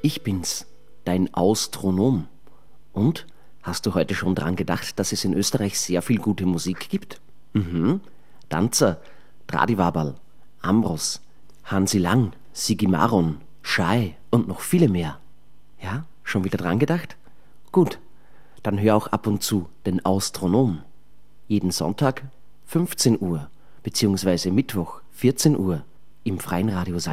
Ich bin's, dein Austronom. Und? Hast du heute schon dran gedacht, dass es in Österreich sehr viel gute Musik gibt? Mhm. Danzer, Tradivaberl, Ambros, Hansi Lang, Sigi Maron, Schei und noch viele mehr. Ja, schon wieder dran gedacht? Gut, dann hör auch ab und zu den Austronom. Jeden Sonntag 15 Uhr, beziehungsweise Mittwoch 14 Uhr im Freien Radio Salzburg.